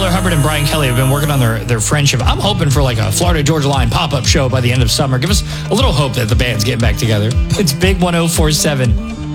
Taylor Hubbard and Brian Kelly have been working on their friendship. I'm hoping for like a Florida Georgia Line pop-up show by the end of summer. Give us a little hope that the band's getting back together. It's Big 104.7.